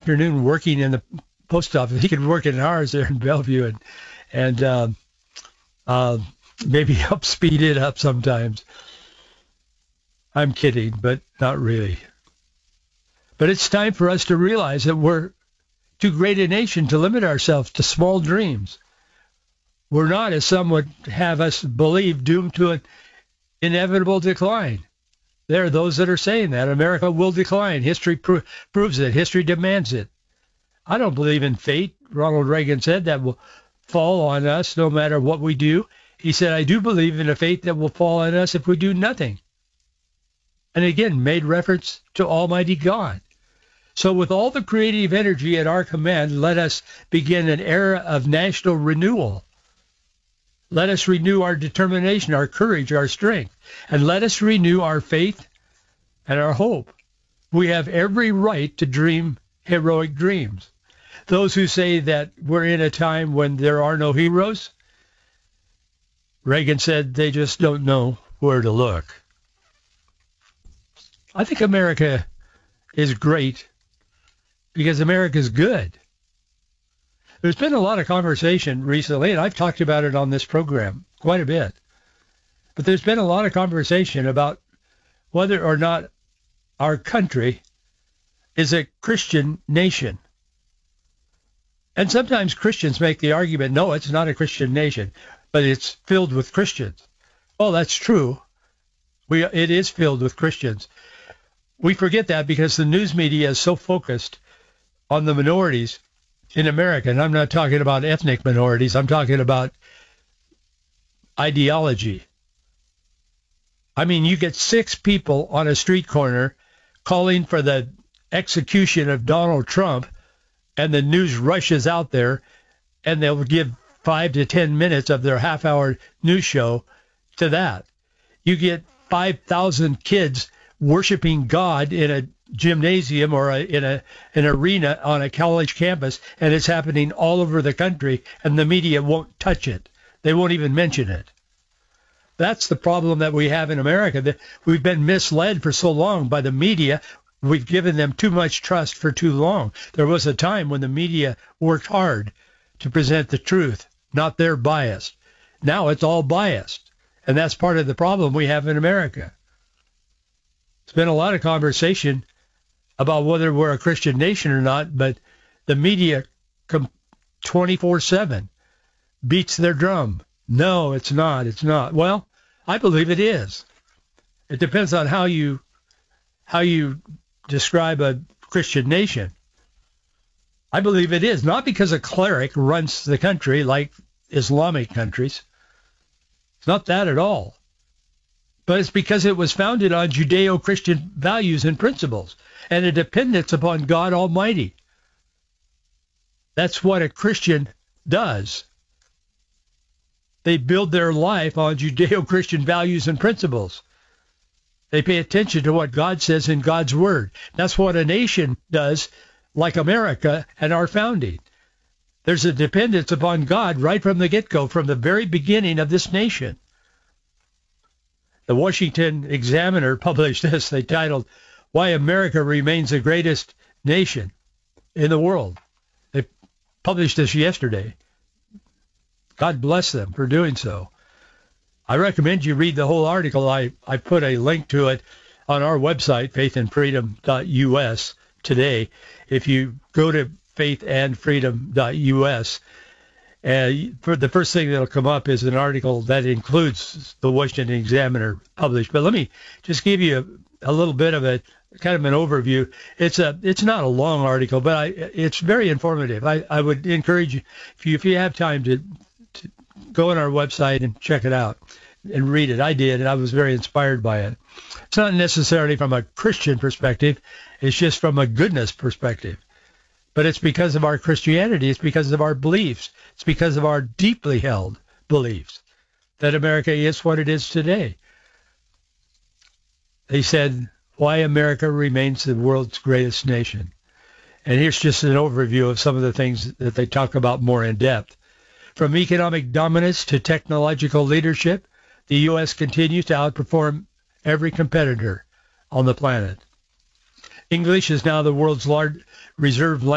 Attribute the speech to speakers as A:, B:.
A: afternoon working in the post office. He could work in hours there in Bellevue and maybe help speed it up sometimes. I'm kidding, but not really. But it's time for us to realize that we're too great a nation to limit ourselves to small dreams. We're not, as some would have us believe, doomed to an inevitable decline. There are those that are saying that America will decline. History proves it. History demands it. I don't believe in fate. Ronald Reagan said that will fall on us no matter what we do. He said, I do believe in a fate that will fall on us if we do nothing. And again, made reference to Almighty God. So with all the creative energy at our command, let us begin an era of national renewal. Let us renew our determination, our courage, our strength, and let us renew our faith and our hope. We have every right to dream heroic dreams. Those who say that we're in a time when there are no heroes, Reagan said they just don't know where to look. I think America is great because America is good. There's been a lot of conversation recently, and I've talked about it on this program quite a bit. But there's been a lot of conversation about whether or not our country is a Christian nation. And sometimes Christians make the argument, no, it's not a Christian nation, but it's filled with Christians. Well, that's true. It is filled with Christians. We forget that because the news media is so focused on the minorities in America, and I'm not talking about ethnic minorities, I'm talking about ideology. I mean, you get 6 people on a street corner calling for the execution of Donald Trump, and the news rushes out there, and they'll give 5 to 10 minutes of their half-hour news show to that. You get 5,000 kids worshiping God in a gymnasium or in an arena on a college campus, and it's happening all over the country, and the media won't touch it. They won't even mention it. That's the problem that we have in America, that we've been misled for so long by the media. We've given them too much trust for too long. There was a time when the media worked hard to present the truth, not their bias. Now it's all biased, and that's part of the problem we have in America. There's been a lot of conversation about whether we're a Christian nation or not, but the media 24/7 beats their drum. No, it's not. It's not. Well, I believe it is. It depends on how you describe a Christian nation. I believe it is, not because a cleric runs the country like Islamic countries. It's not that at all. But it's because it was founded on Judeo-Christian values and principles and a dependence upon God Almighty. That's what a Christian does. They build their life on Judeo-Christian values and principles. They pay attention to what God says in God's Word. That's what a nation does, like America and our founding. There's a dependence upon God right from the get-go, from the very beginning of this nation. The Washington Examiner published this. They titled, Why America Remains the Greatest Nation in the World. They published this yesterday. God bless them for doing so. I recommend you read the whole article. I put a link to it on our website, faithandfreedom.us, today. If you go to faithandfreedom.us, for the first thing that'll come up is an article that includes the Washington Examiner published. But let me just give you a little bit of a kind of an overview. It's not a long article, but it's very informative. I would encourage you, if you have time, to go on our website and check it out and read it. I did, and I was very inspired by it. It's not necessarily from a Christian perspective. It's just from a goodness perspective. But it's because of our Christianity. It's because of our beliefs. It's because of our deeply held beliefs that America is what it is today. They said, why America remains the world's greatest nation. And here's just an overview of some of the things that they talk about more in depth. From economic dominance to technological leadership, the U.S. continues to outperform every competitor on the planet. English is now the world's largest reserve language.